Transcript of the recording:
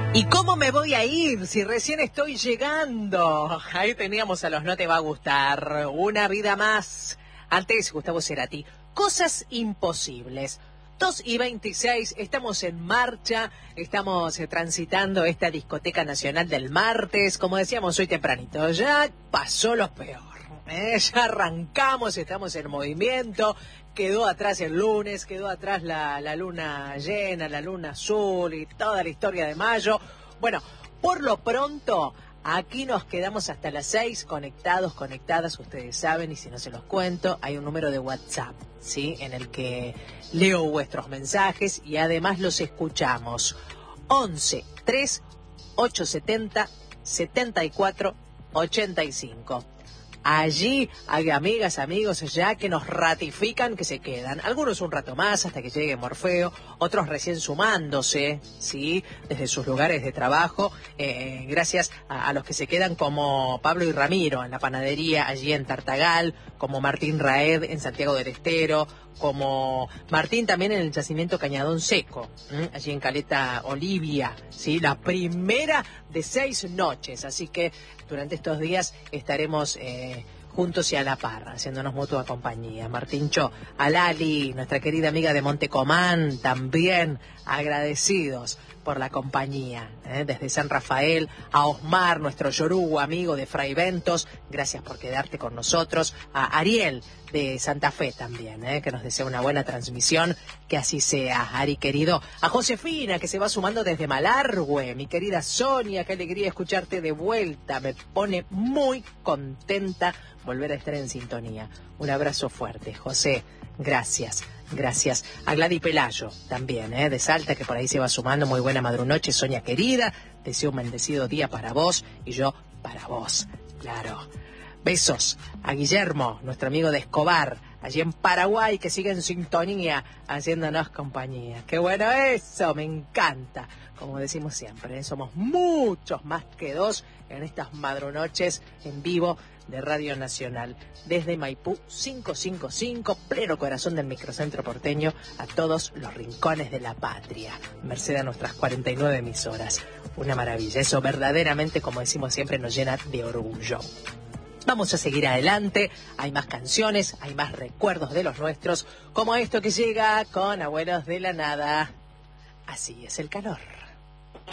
¿Y cómo me voy a ir si recién estoy llegando? Ahí teníamos a los No Te Va a Gustar, Una Vida Más. Antes, Gustavo Cerati, Cosas Imposibles. 2:26, estamos en marcha, estamos transitando esta discoteca nacional del martes, como decíamos hoy tempranito, ya pasó lo peor, ya arrancamos, estamos en movimiento, quedó atrás el lunes, quedó atrás la luna llena, la luna azul y toda la historia de mayo. Bueno, por lo pronto, aquí nos quedamos hasta las 6, conectadas, ustedes saben, y si no se los cuento, hay un número de WhatsApp, ¿sí? En el que leo vuestros mensajes y además los escuchamos. 11 3 870 74 85. Allí hay amigas, amigos ya que nos ratifican que se quedan. Algunos un rato más hasta que llegue Morfeo, otros recién sumándose, ¿sí? Desde sus lugares de trabajo, gracias a los que se quedan como Pablo y Ramiro en la panadería allí en Tartagal, como Martín Raed en Santiago del Estero, como Martín también en el yacimiento Cañadón Seco, allí en Caleta Olivia, ¿sí? La primera de 6 noches, así que durante estos días estaremos juntos y a la par, haciéndonos mutua compañía. Martíncho, a Lali, nuestra querida amiga de Montecomán, también agradecidos por la compañía, desde San Rafael, a Osmar, nuestro yorugo amigo de Fray Ventos, gracias por quedarte con nosotros, a Ariel de Santa Fe también, que nos desea una buena transmisión, que así sea, Ari querido, a Josefina, que se va sumando desde Malargüe, mi querida Sonia, qué alegría escucharte de vuelta, me pone muy contenta volver a estar en sintonía. Un abrazo fuerte, José, gracias. Gracias a Gladys Pelayo también, de Salta, que por ahí se va sumando. Muy buena madrunoche, Sonia querida. Deseo un bendecido día para vos y yo para vos, claro. Besos a Guillermo, nuestro amigo de Escobar, allí en Paraguay, que sigue en sintonía haciéndonos compañía. ¡Qué bueno eso! Me encanta. Como decimos siempre, somos muchos más que dos en estas madrunoches en vivo de Radio Nacional, desde Maipú 555, pleno corazón del microcentro porteño, a todos los rincones de la patria, merced a nuestras 49 emisoras. Una maravilla, eso verdaderamente, como decimos siempre, nos llena de orgullo. Vamos a seguir adelante, hay más canciones, hay más recuerdos de los nuestros, como esto que llega con Abuelos de la Nada. Así es el calor.